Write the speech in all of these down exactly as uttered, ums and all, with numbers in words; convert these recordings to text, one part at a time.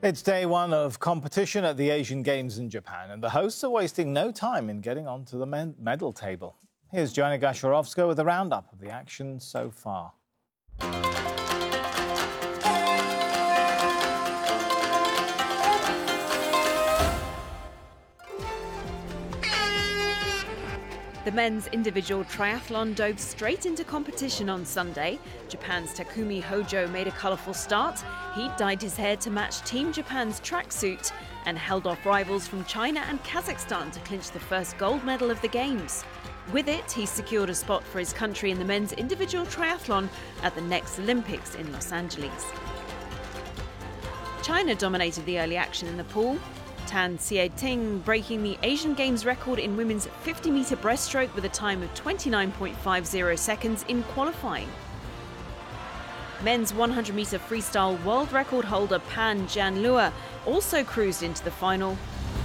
It's day one of competition at the Asian Games in Japan, and the hosts are wasting no time in getting onto the medal table. Here's Joanna Gasharovska with a roundup of the action so far. The men's individual triathlon dove straight into competition on Sunday. Japan's Takumi Hojo made a colourful start. He dyed his hair to match Team Japan's tracksuit and held off rivals from China and Kazakhstan to clinch the first gold medal of the Games. With it, he secured a spot for his country in the men's individual triathlon at the next Olympics in Los Angeles. China dominated the early action in the pool. Tan Xie-ting breaking the Asian Games record in women's fifty metre breaststroke with a time of twenty-nine point five zero seconds in qualifying. Men's one hundred metre freestyle world record holder Pan Jianlue also cruised into the final,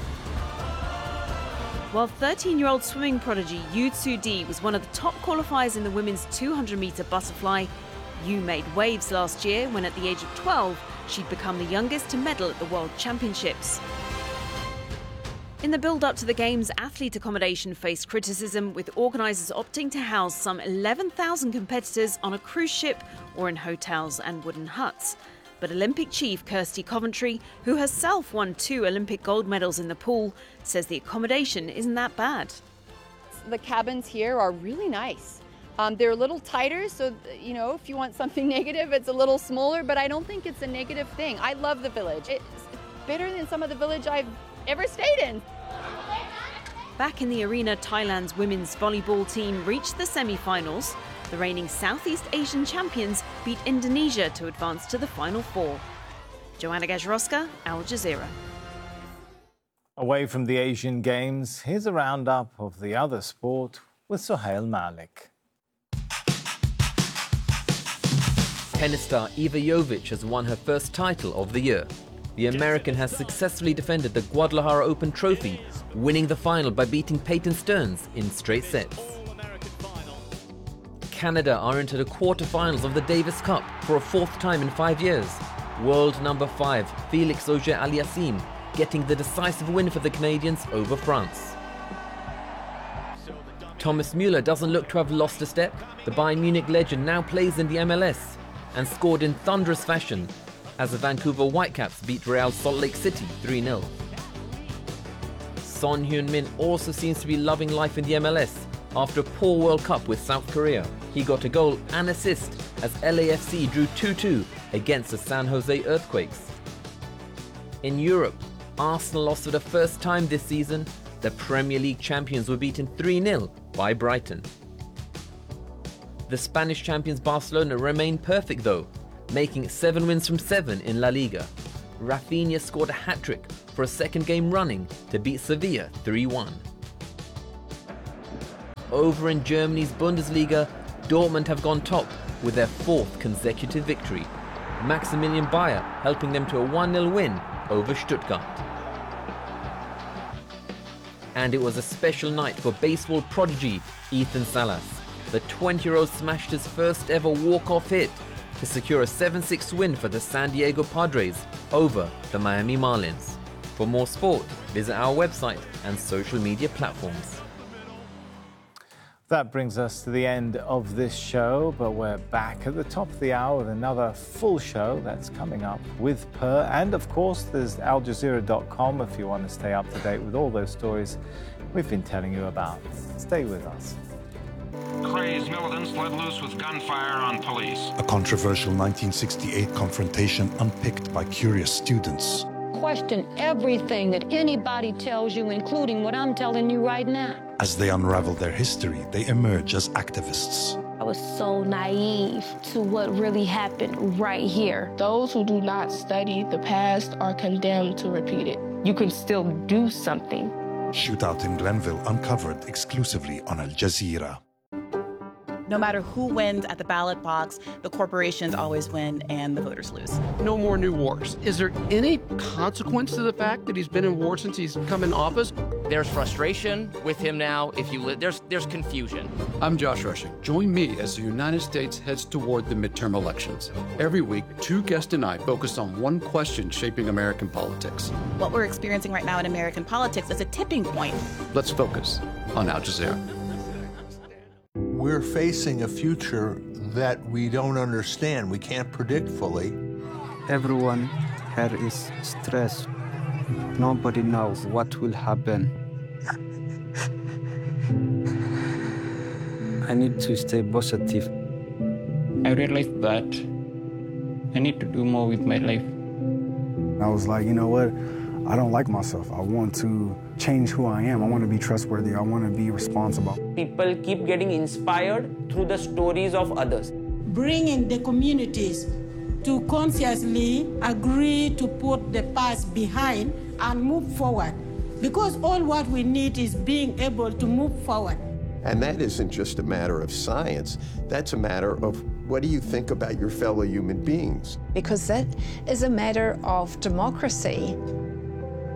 while thirteen-year-old swimming prodigy Yu Tzu-di was one of the top qualifiers in the women's two hundred metre butterfly. Yu made waves last year when at the age of twelve she'd become the youngest to medal at the World Championships. In the build-up to the Games, athlete accommodation faced criticism, with organisers opting to house some eleven thousand competitors on a cruise ship or in hotels and wooden huts. But Olympic chief Kirsty Coventry, who herself won two Olympic gold medals in the pool, says the accommodation isn't that bad. The cabins here are really nice. Um, they're a little tighter, so, you know, if you want something negative, it's a little smaller, but I don't think it's a negative thing. I love the village. It's better than some of the village I've ever stayed in. Back in the arena, Thailand's women's volleyball team reached the semi-finals. The reigning Southeast Asian champions beat Indonesia to advance to the Final Four. Joanna Gasharovska, Al Jazeera. Away from the Asian Games, here's a roundup of the other sport with Sohail Malik. Tennis star Iva Jovic has won her first title of the year. The American has successfully defended the Guadalajara Open trophy, winning the final by beating Peyton Stearns in straight sets. Canada are into the quarterfinals of the Davis Cup for a fourth time in five years. World number five, Felix Auger-Aliassime, getting the decisive win for the Canadians over France. Thomas Müller doesn't look to have lost a step. The Bayern Munich legend now plays in the M L S and scored in thunderous fashion as the Vancouver Whitecaps beat Real Salt Lake City three nil. Son Heung-min also seems to be loving life in the M L S after a poor World Cup with South Korea. He got a goal and assist as L A F C drew two two against the San Jose Earthquakes. In Europe, Arsenal lost for the first time this season. The Premier League champions were beaten three nil by Brighton. The Spanish champions Barcelona remain perfect though, making seven wins from seven in La Liga. Rafinha scored a hat-trick for a second game running to beat Sevilla three one. Over in Germany's Bundesliga, Dortmund have gone top with their fourth consecutive victory. Maximilian Bayer helping them to a one nil win over Stuttgart. And it was a special night for baseball prodigy Ethan Salas. The twenty-year-old smashed his first ever walk-off hit to secure a seven six win for the San Diego Padres over the Miami Marlins. For more sport, visit our website and social media platforms. That brings us to the end of this show, but we're back at the top of the hour with another full show that's coming up with Per. And of course, there's al jazeera dot com if you want to stay up to date with all those stories we've been telling you about. Stay with us. Crazed militants let loose with gunfire on police. A controversial nineteen sixty-eight confrontation unpicked by curious students. Question everything that anybody tells you, including what I'm telling you right now. As they unravel their history, they emerge as activists. I was so naive to what really happened right here. Those who do not study the past are condemned to repeat it. You can still do something. Shootout in Glenville uncovered exclusively on Al Jazeera. No matter who wins at the ballot box, the corporations always win and the voters lose. No more new wars. Is there any consequence to the fact that he's been in war since he's come in office? There's frustration with him now. If you li- there's there's confusion. I'm Josh Rushing. Join me as the United States heads toward the midterm elections. Every week, two guests and I focus on one question shaping American politics. What we're experiencing right now in American politics is a tipping point. Let's focus on Al Jazeera. We're facing a future that we don't understand, we can't predict fully. Everyone here is stressed. Nobody knows what will happen. I need to stay positive. I realized that I need to do more with my life. I was like, you know what? I don't like myself. I want to change who I am. I want to be trustworthy. I want to be responsible. People keep getting inspired through the stories of others. Bringing the communities to consciously agree to put the past behind and move forward. Because all what we need is being able to move forward. And that isn't just a matter of science. That's a matter of what do you think about your fellow human beings? Because that is a matter of democracy.